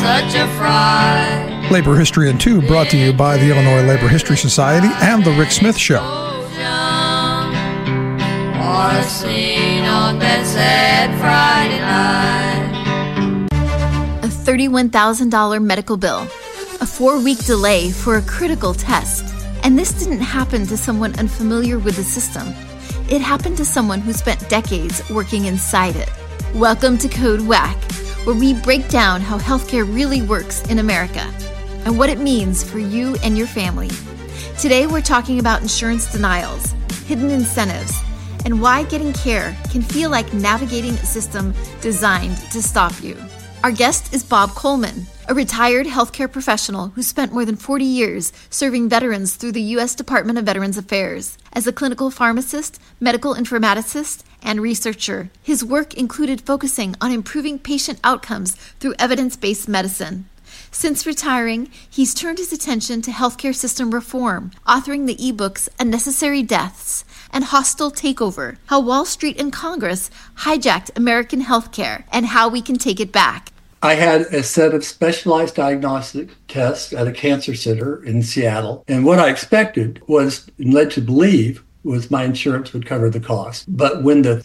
such a fright. Labor History in 2 brought to you by the Illinois Labor History Society and The Rick Smith Show. Or seen on that sad Friday night. A $31,000 medical bill, a 4-week delay for a critical test. And this didn't happen to someone unfamiliar with the system. It happened to someone who spent decades working inside it. Welcome to Code Whack, where we break down how healthcare really works in America and what it means for you and your family. Today we're talking about insurance denials, hidden incentives, and why getting care can feel like navigating a system designed to stop you. Our guest is Bob Coleman, a retired healthcare professional who spent more than 40 years serving veterans through the U.S. Department of Veterans Affairs. As a clinical pharmacist, medical informaticist, and researcher, his work included focusing on improving patient outcomes through evidence-based medicine. Since retiring, he's turned his attention to healthcare system reform, authoring the ebooks Unnecessary Deaths and Hostile Takeover, How Wall Street and Congress Hijacked American Healthcare and How We Can Take It Back. I had a set of specialized diagnostic tests at a cancer center in Seattle. And what I expected was, and led to believe, was my insurance would cover the cost. But when the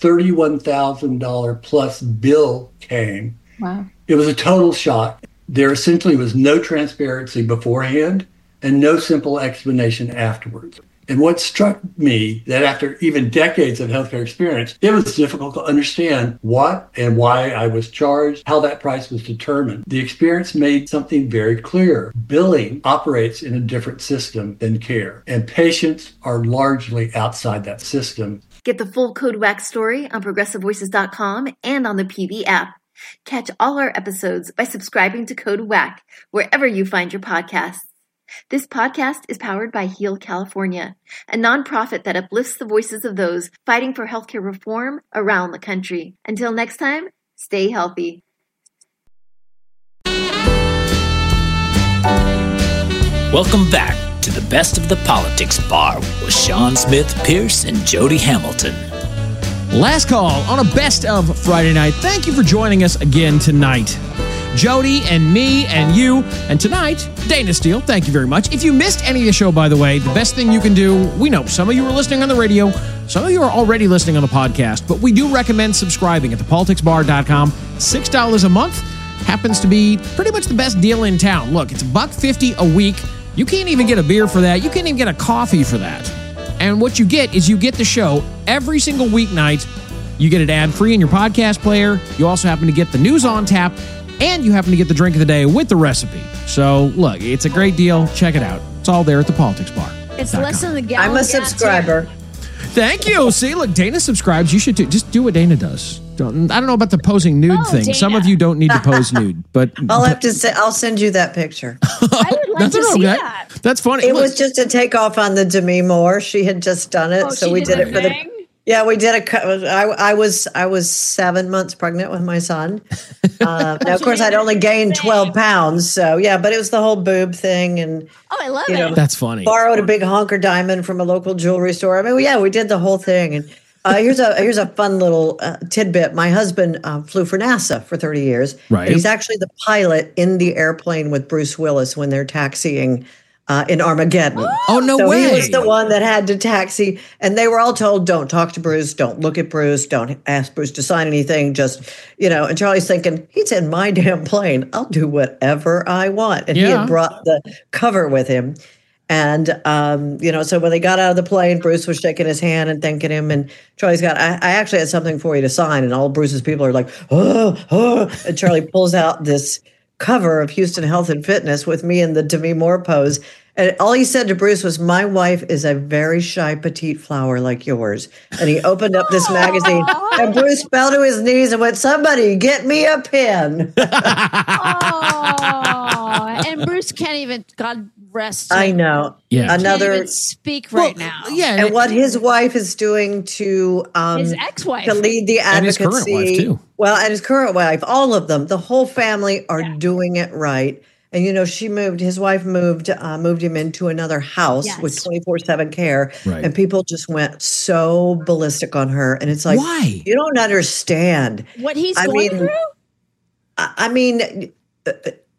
$31,000 plus bill came, Wow. It was a total shock. There essentially was no transparency beforehand and no simple explanation afterwards. And what struck me, that after even decades of healthcare experience, it was difficult to understand what and why I was charged, how that price was determined. The experience made something very clear. Billing operates in a different system than care, and patients are largely outside that system. Get the full Code Whack story on ProgressiveVoices.com and on the PV app. Catch all our episodes by subscribing to Code Whack wherever you find your podcasts. This podcast is powered by Heal California, a nonprofit that uplifts the voices of those fighting for healthcare reform around the country. Until next time, stay healthy. Welcome back to the Best of the Politics Bar with Sean Smith, Pierce, and Jody Hamilton. Last call on a Best of Friday night. Thank you for joining us again tonight. Jody and me and you, and tonight, Dana Steele, thank you very much. If you missed any of the show, by the way, the best thing you can do, we know some of you are listening on the radio, some of you are already listening on the podcast, but we do recommend subscribing at thepoliticsbar.com. $6 a month happens to be pretty much the best deal in town. Look, it's $1.50 a week. You can't even get a beer for that. You can't even get a coffee for that. And what you get is you get the show every single weeknight. You get it ad-free in your podcast player. You also happen to get the news on tap, and you happen to get the drink of the day with the recipe. So, look, it's a great deal. Check it out. It's all there at the Politics Bar. It's less than the gallon. I'm a subscriber. Thank you. See, look, Dana subscribes. You should just do what Dana does. I don't know about the posing nude thing. Dana. Some of you don't need to pose nude, but I'll have to say, I'll send you that picture. I would like to see that. That's funny. It Look, was just a takeoff on the Demi Moore. She had just done it, so she we did did a it for thing? Yeah, we did I was 7 months pregnant with my son. Now, of course, I'd only gained 12 pounds. So, yeah, but it was the whole boob thing. And, Oh, I love it. that's funny. borrowed a big honker diamond from a local jewelry store. I mean, yeah, we did the whole thing. And here's a fun little tidbit. My husband flew for NASA for 30 years. Right. And he's actually the pilot in the airplane with Bruce Willis when they're taxiing in Armageddon. Oh, no So way. he was the one that had to taxi, and they were all told, don't talk to Bruce, don't look at Bruce, don't ask Bruce to sign anything, just, and Charlie's thinking, he's in my damn plane. I'll do whatever I want. And he Yeah. had brought the cover with him. And, so when they got out of the plane, Bruce was shaking his hand and thanking him. And Charlie's got, I actually had something for you to sign. And all Bruce's people are like, oh. And Charlie pulls out this cover of Houston Health and Fitness with me in the Demi Moore pose. And all he said to Bruce was, my wife is a very shy petite flower like yours. And he opened up this magazine and Bruce fell to his knees and went, somebody get me a pen. Oh, and Bruce can't even, God rest him. I know. Yeah. Can't Another even speak right now. Yeah. And what his wife is doing to His ex-wife. to lead the And his advocacy. current wife, too. Well, and his current wife, all of them, the whole family are doing it right. And his wife moved him into another house with 24/7 care. Right. And people just went so ballistic on her. And it's like, why? You don't understand What he's going through? I mean,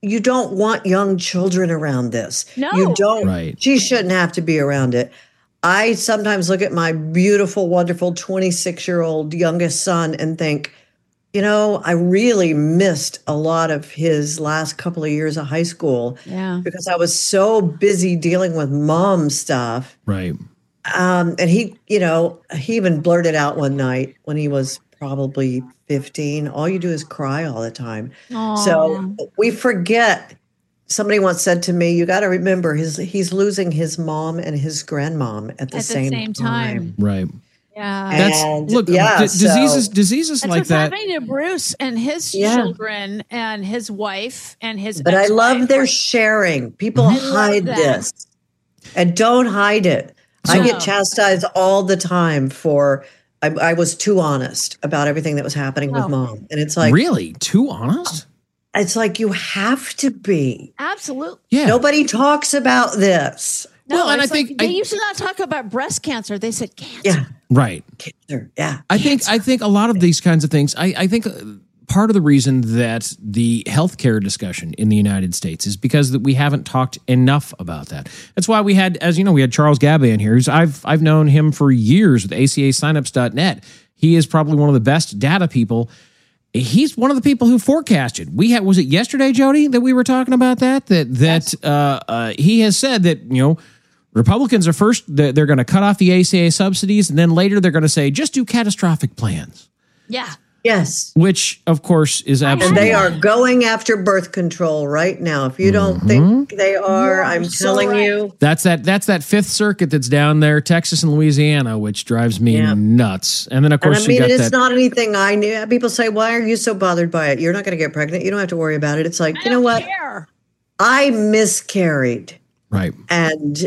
you don't want young children around this. No. You don't. Right. She shouldn't have to be around it. I sometimes look at my beautiful, wonderful 26-year-old youngest son and think, I really missed a lot of his last couple of years of high school because I was so busy dealing with mom stuff. Right. And he even blurted out one night when he was probably 15, all you do is cry all the time. Aww. So we forget. Somebody once said to me, you got to remember he's losing his mom and his grandmom at the same time. Right. Yeah. Diseases That's like what's that. happening to Bruce and his children and his wife and his. But I love ex-wife. their sharing. People hide this, and don't hide it. I get chastised all the time for I was too honest about everything that was happening with mom, and it's like really too honest. It's like you have to be. Absolutely. Yeah. Nobody talks about this. No, Well, and it's I think like they used to not talk about breast cancer. They said cancer. Yeah. Right. Cancer. Yeah. I think a lot of these kinds of things, I think part of the reason that the healthcare discussion in the United States is because that we haven't talked enough about that. That's why we had, as you know, we had Charles Gabay in here. I've known him for years with ACAsignups.net. He is probably one of the best data people. He's one of the people who forecasted. Was it yesterday, Jody, that we were talking about that? He has said that, Republicans are first, they're going to cut off the ACA subsidies, and then later they're going to say, just do catastrophic plans. Yeah. Yes. Which, of course, is absolutely. And they are going after birth control right now. If you don't think they are, I'm telling you. That's that Fifth Circuit that's down there, Texas and Louisiana, which drives me nuts. And then, of course, it's not anything I knew. People say, why are you so bothered by it? You're not going to get pregnant. You don't have to worry about it. It's like, you know what? Care. I miscarried. Right. And,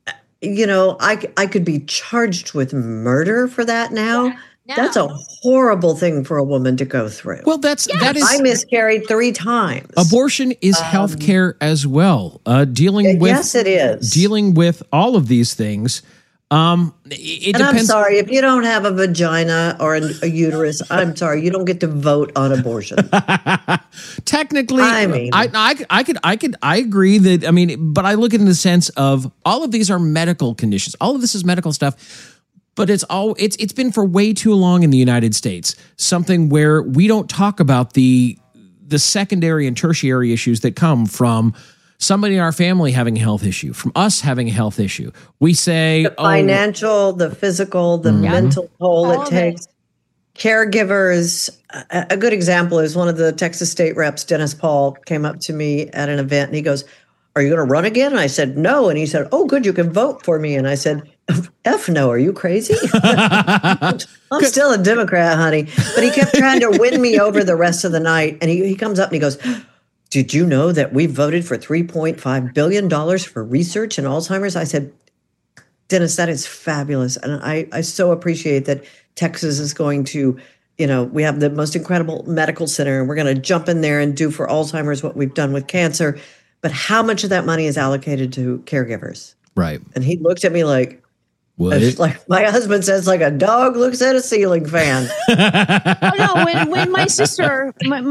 I could be charged with murder for that now. Yeah. That's a horrible thing for a woman to go through. Well, that is. I miscarried 3 times. Abortion is healthcare as well. Yes, it is. Dealing with all of these things. It depends. I'm sorry, if you don't have a vagina or a uterus, I'm sorry, you don't get to vote on abortion. Technically, I mean, I agree that, but I look at it in the sense of all of these are medical conditions. All of this is medical stuff, but it's been for way too long in the United States, something where we don't talk about the secondary and tertiary issues that come from somebody in our family having a health issue, from us having a health issue. We say the financial, the physical, the mental toll it takes. Caregivers. A good example is one of the Texas state reps, Dennis Paul, came up to me at an event and he goes, "Are you going to run again?" And I said, "No." And he said, "Oh, good, you can vote for me." And I said, "F no, are you crazy?" I'm still a Democrat, honey. But he kept trying to win me over the rest of the night. And he comes up and he goes, "Did you know that we voted for $3.5 billion for research in Alzheimer's?" I said, "Dennis, that is fabulous. And I so appreciate that Texas is going to, we have the most incredible medical center and we're going to jump in there and do for Alzheimer's what we've done with cancer. But how much of that money is allocated to caregivers?" Right. And he looked at me like, what? Like my husband says, like a dog looks at a ceiling fan. Oh no! When my sister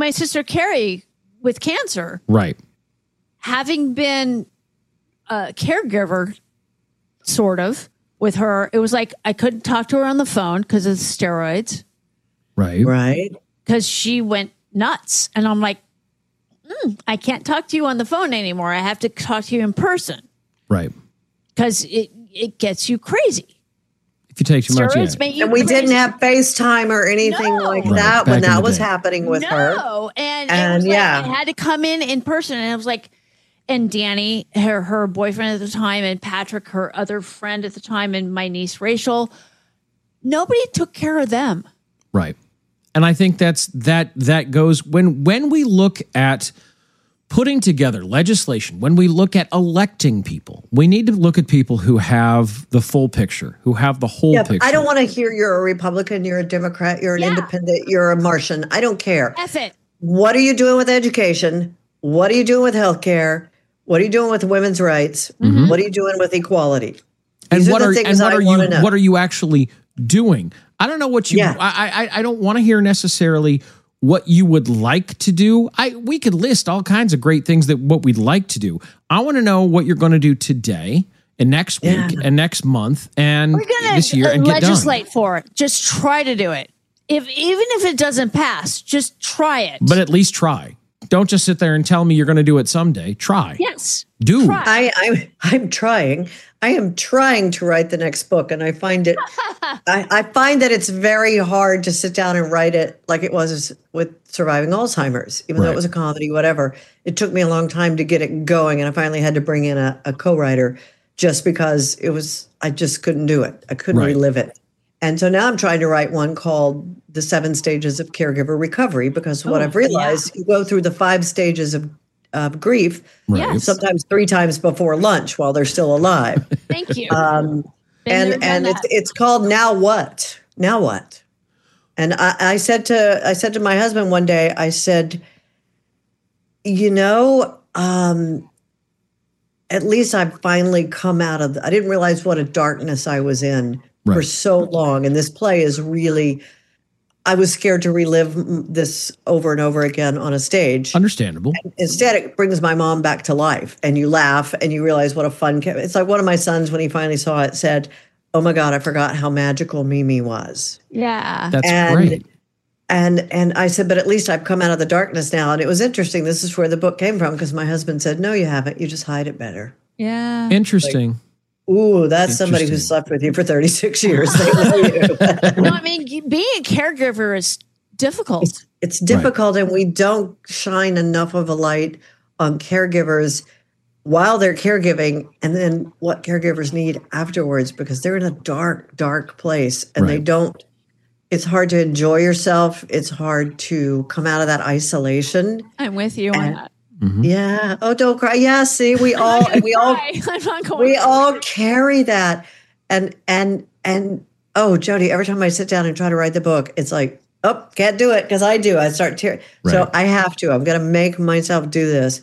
Carrie with cancer, right, having been a caregiver, sort of with her, it was like I couldn't talk to her on the phone because of the steroids. Right. Because she went nuts, and I'm like, I can't talk to you on the phone anymore. I have to talk to you in person. Right. Because it gets you crazy. If you take too much, Steroids make you and we crazy. didn't have FaceTime or anything like that when that was happening with her. No, and it was like I had to come in person, and it was like, and Danny, her boyfriend at the time, and Patrick, her other friend at the time, and my niece Rachel, nobody took care of them. Right. And I think that goes when we look at putting together legislation, when we look at electing people, we need to look at people who have the full picture, who have the whole picture. I don't want to hear you're a Republican, you're a Democrat, you're an independent, you're a Martian. I don't care. F it. What are you doing with education? What are you doing with healthcare? What are you doing with women's rights? Mm-hmm. What are you doing with equality? These are the things I want to know. What are you actually doing? I don't know what you. I don't want to hear necessarily what you would like to do. We could list all kinds of great things that what we'd like to do. I want to know what you're going to do today and next week and next month and this year and get done. Legislate for it. Just try to do it. Even if it doesn't pass, just try it. But at least try. Don't just sit there and tell me you're going to do it someday. Try. Yes. Do. Try. I'm trying. I am trying to write the next book, and I find it. I find that it's very hard to sit down and write it like it was with Surviving Alzheimer's, even though it was a comedy, whatever. It took me a long time to get it going, and I finally had to bring in a co-writer just because I just couldn't do it. I couldn't relive it. And so now I'm trying to write one called The 7 Stages of Caregiver Recovery, because what I've realized, you go through the 5 stages of grief, sometimes 3 times before lunch while they're still alive. Thank you. And it's called Now What? Now What? And I said to my husband one day, I said, at least I've finally come out of I didn't realize what a darkness I was in for so long. And this play is really, I was scared to relive this over and over again on a stage. Understandable. And instead, it brings my mom back to life, and you laugh and you realize what a fun. It's like one of my sons, when he finally saw it, said, "Oh my God, I forgot how magical Mimi was." Yeah, that's great. And I said, but at least I've come out of the darkness now. And it was interesting. This is where the book came from, because my husband said, "No, you haven't. You just hide it better." Yeah, interesting. Ooh, that's somebody who slept with you for 36 years. They know you. No, I mean, being a caregiver is difficult. It's difficult, and we don't shine enough of a light on caregivers while they're caregiving, and then what caregivers need afterwards, because they're in a dark, dark place, and they don't. It's hard to enjoy yourself. It's hard to come out of that isolation. I'm with you on that. Mm-hmm. Yeah. Oh, don't cry. Yeah. See, we all carry that. And oh, Jody, every time I sit down and try to write the book, it's like, oh, can't do it, because I do. I start tearing. So I have to. I'm going to make myself do this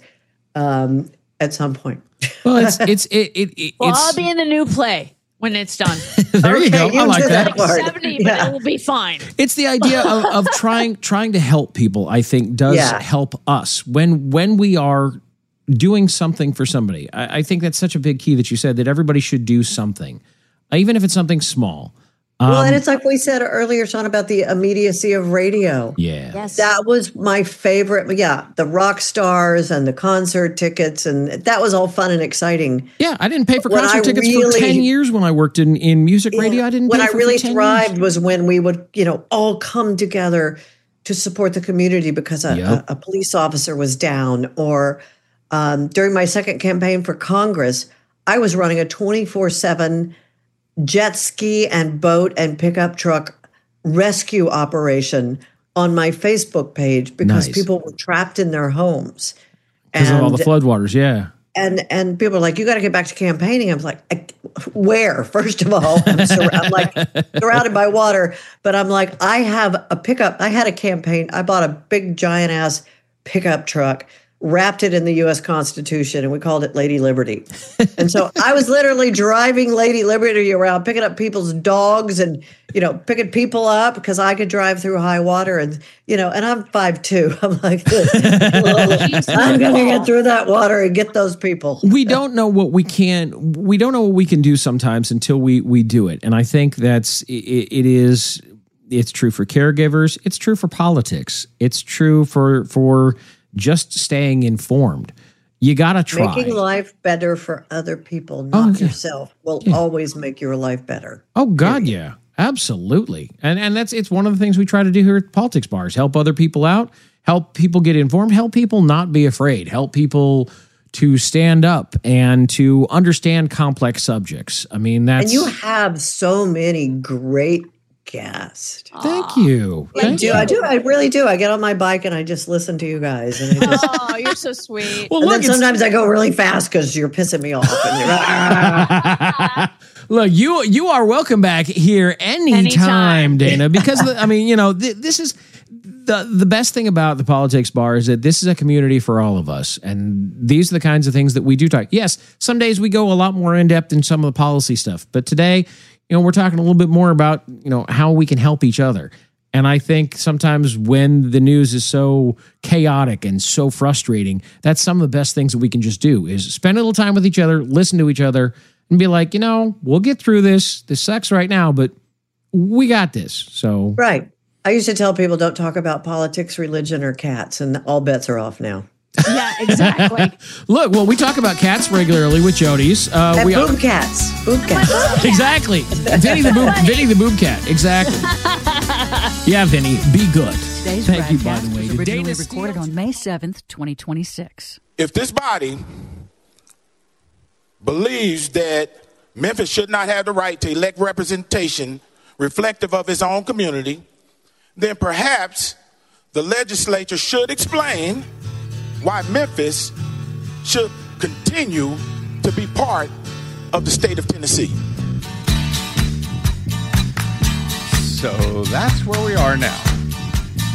at some point. Well, I'll be in the new play when it's done. There you go. I like that. 70, but it will be fine. It's the idea of trying to help people, I think, does help us when we are doing something for somebody. I think that's such a big key that you said, that everybody should do something, even if it's something small. Well, and it's like we said earlier, Sean, about the immediacy of radio. Yeah. Yes. That was my favorite. Yeah. The rock stars and the concert tickets, and that was all fun and exciting. Yeah. I didn't pay for concert tickets for 10 years when I worked in music radio. I didn't pay for 10 years. When I really thrived was when we would, all come together to support the community because a police officer was down, or during my second campaign for Congress, I was running a 24/7 jet ski and boat and pickup truck rescue operation on my Facebook page, because people were trapped in their homes because of all the floodwaters. Yeah. And people are like, you got to get back to campaigning. I'm like, where? First of all, I'm like surrounded by water, but I'm like, I have a pickup. I had a campaign. I bought a big giant ass pickup truck, wrapped it in the U.S. Constitution, and we called it Lady Liberty. And so I was literally driving Lady Liberty around, picking up people's dogs and, picking people up, because I could drive through high water, and, and I'm 5'2". I'm like, I'm going to get through that water and get those people. We don't know what we can do sometimes until we do it. And I think it's true for caregivers. It's true for politics. It's true for just staying informed. You got to try. Making life better for other people, not yourself, will always make your life better. Oh, God, yeah. Absolutely. And it's one of the things we try to do here at Politics Bars. Help other people out. Help people get informed. Help people not be afraid. Help people to stand up and to understand complex subjects. I mean, that's... And you have so many great guest. Thank you. I do. I really do. I get on my bike and I just listen to you guys. And oh, you're so sweet. Well, look, sometimes I go really fast because you're pissing me off. And look, you are welcome back here anytime, Dana. Because this is the best thing about the Politics Bar is that this is a community for all of us, and these are the kinds of things that we do talk. Yes, some days we go a lot more in depth in some of the policy stuff, but today, we're talking a little bit more about, how we can help each other. And I think sometimes when the news is so chaotic and so frustrating, that's some of the best things that we can just do is spend a little time with each other, listen to each other, and be like, we'll get through this. This sucks right now, but we got this. So right. I used to tell people don't talk about politics, religion, or cats, and all bets are off now. Yeah, exactly. Look, well, we talk about cats regularly with Jody's. Boob cats. Boob cats. Exactly. Vinny the boob cat. Exactly. Yeah, Vinny, be good. Today's Thank you, by broadcast the way. was originally recorded on May 7th, 2026. If this body believes that Memphis should not have the right to elect representation reflective of its own community, then perhaps the legislature should explain why Memphis should continue to be part of the state of Tennessee. So that's where we are now.